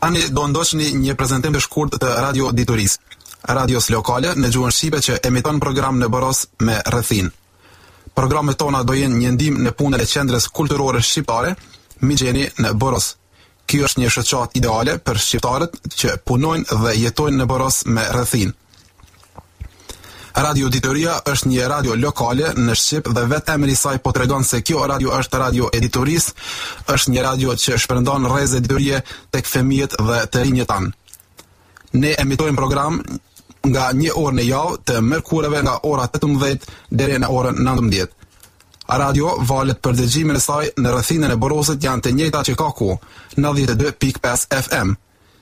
Tani do ndoqni një prezantim të shkurt të Radio Dituris, radios lokale në gjuhën shqipe që emiton program në Boros me rrethin. Programet tona do jenë një ndihmë në punën e qendrës kulturore shqiptare, Migjeni në Boros. Ky është një shoqat ideale për shqiptarët që punojnë dhe jetojnë në Boros me rrethin. Radio Editoria është një radio lokale në Shqip dhe vetë emri i saj po tregon se kjo radio është Radio Editoris, është një radio që shpërndan rrezë editorie tek fëmijët dhe të rinjët tanë. Ne emitojmë program nga një orë në javë të mërkureve nga ora 18 deri në orën 19. Radio valet për dëgjimin e saj në rrethinën e Borosit janë të njëjta që ka ku, 92.5 FM.